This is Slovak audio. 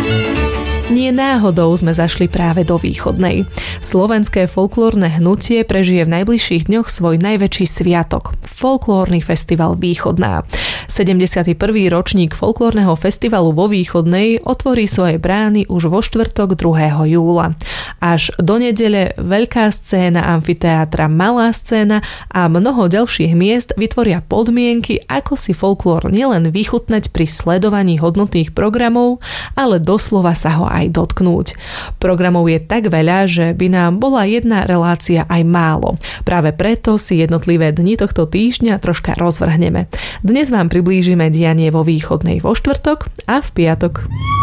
Nie náhodou sme zašli práve do Východnej. Slovenské folklórne hnutie prežije v najbližších dňoch svoj najväčší sviatok – Folklórny festival Východná. 71. ročník folklórneho festivalu vo Východnej otvorí svoje brány už vo štvrtok 2. júla. Až do nedele veľká scéna amfiteátra, malá scéna a mnoho ďalších miest vytvoria podmienky, ako si folklór nielen vychutnať pri sledovaní hodnotných programov, ale doslova sa ho aj dotknúť. Programov je tak veľa, že by nám bola jedna relácia aj málo. Práve preto si jednotlivé dni tohto týždňa troška rozvrhneme. Dnes vám priblížime dianie vo Východnej vo štvrtok a v piatok.